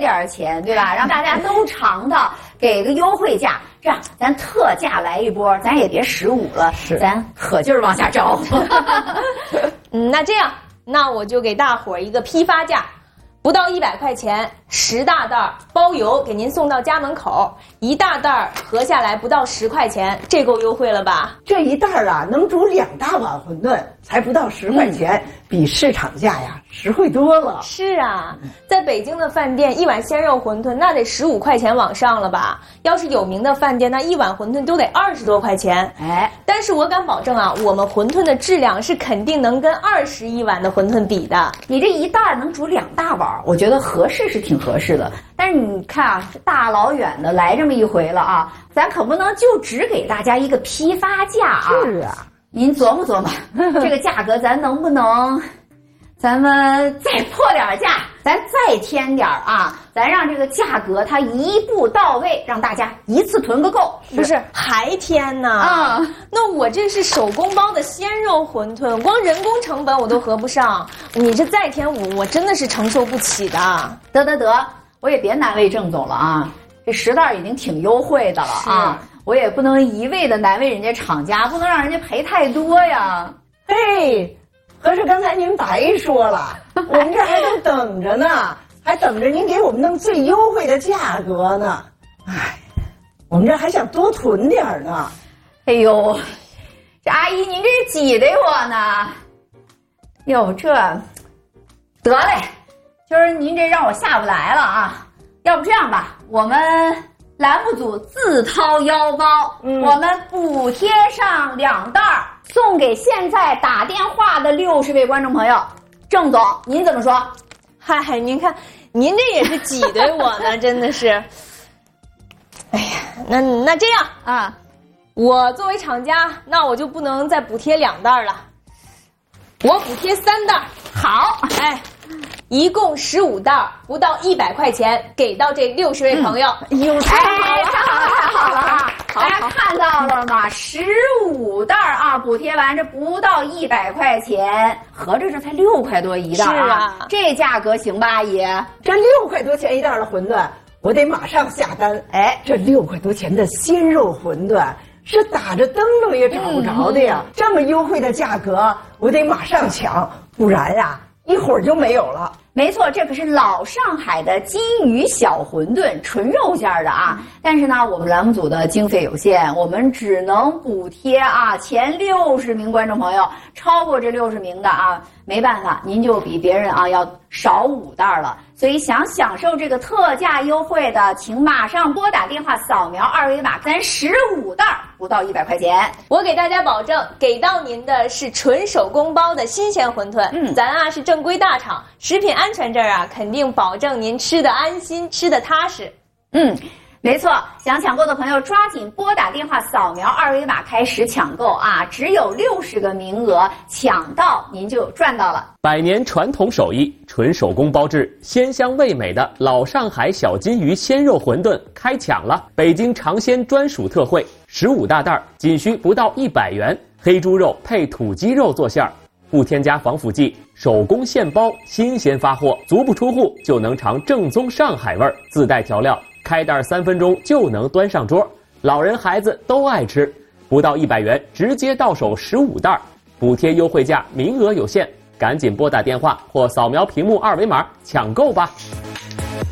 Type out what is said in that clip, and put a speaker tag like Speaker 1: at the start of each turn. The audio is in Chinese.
Speaker 1: 点钱，对吧？让大家都尝到，给个优惠价，这样咱特价来一波，咱也别15了，咱可劲儿往下招。
Speaker 2: 那这样，那我就给大伙儿一个批发价。不到100块钱，10大袋包邮，给您送到家门口，1大袋合下来不到10块钱，这够优惠了吧？
Speaker 3: 这一袋啊，能煮2大碗馄饨，才不到10块钱，比市场价呀实惠多了。
Speaker 2: 是啊，在北京的饭店，一碗鲜肉馄饨那得15块钱往上了吧？要是有名的饭店，那一碗馄饨都得20多块钱。
Speaker 1: 哎，
Speaker 2: 但是我敢保证啊，我们馄饨的质量是肯定能跟21碗的馄饨比的。
Speaker 1: 你这一袋能煮2大碗，我觉得合适是挺合适的。但是你看啊，大老远的来这么一回了啊，咱可不能就只给大家一个批发价啊。
Speaker 3: 是啊，
Speaker 1: 您琢磨琢磨，这个价格咱能不能，咱们再破点价，咱再添点啊，咱让这个价格它一步到位，让大家一次囤个够。
Speaker 2: 不是还添呢？啊，那我这是手工包的鲜肉馄饨，光人工成本我都合不上，你这再添我真的是承受不起的。
Speaker 1: 得，我也别难为郑总了啊，这10袋已经挺优惠的了啊，我也不能一味的难为人家厂家，不能让人家赔太多呀。
Speaker 3: 嘿，合着刚才您白说了，我们这还都等着呢，还等着您给我们弄最优惠的价格呢。哎，我们这还想多囤点呢。
Speaker 1: 哎呦，这阿姨您这挤得我呢。哟，这得嘞，就是您这让我下不来了啊。要不这样吧，我们栏目组自掏腰包，我们补贴上2袋，送给现在打电话的60位观众朋友。郑总，您怎么说？
Speaker 2: 嗨，您看，您这也是挤兑我呢，真的是。哎呀，那这样啊，我作为厂家，那我就不能再补贴2袋了，我补贴3袋。
Speaker 1: 好，
Speaker 2: 哎。一共15袋，不到100块钱，给到这60位朋友。
Speaker 1: 太好了啊！大家看到了吗？15袋啊，补贴完这不到100块钱，合着这才6块多一袋啊！
Speaker 2: 是啊，
Speaker 1: 这价格行吧，阿姨？
Speaker 3: 这6块多钱一袋的馄饨，我得马上下单。哎，这6块多钱的鲜肉馄饨是打着灯笼也找不着的呀！这么优惠的价格，我得马上抢，不然呀，一会儿就没有了。
Speaker 1: 没错，这可是老上海的金鱼小馄饨，纯肉馅的啊。但是呢，我们栏目组的经费有限，我们只能补贴啊前60名观众朋友，超过这60名的啊，没办法，您就比别人啊要少5袋了。所以想享受这个特价优惠的，请马上拨打电话扫描2维码，咱15袋不到100块钱。
Speaker 2: 我给大家保证，给到您的是纯手工包的新鲜馄饨。咱啊是正规大厂，食品安全这儿啊肯定保证您吃得安心，吃得踏实。
Speaker 1: 没错，想抢购的朋友抓紧拨打电话扫描2维码开始抢购啊！只有60个名额，抢到您就赚到了。
Speaker 4: 100年传统手艺，纯手工包制，鲜香味美的老上海小金鱼鲜肉馄饨开抢了！北京尝鲜专属特惠，15大袋，仅需不到100元，黑猪肉配土鸡肉做馅儿，不添加防腐剂，手工现包，新鲜发货，足不出户就能尝正宗上海味儿，自带调料。开袋3分钟就能端上桌，老人孩子都爱吃，不到100元直接到手15袋，补贴优惠价，名额有限，赶紧拨打电话或扫描屏幕2维码抢购吧。